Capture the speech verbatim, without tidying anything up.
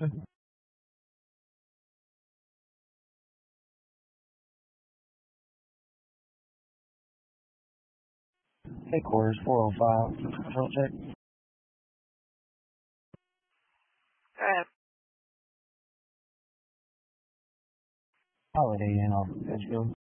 Headquarters four oh five. Control check. Uh, Holiday Inn off Edgefield.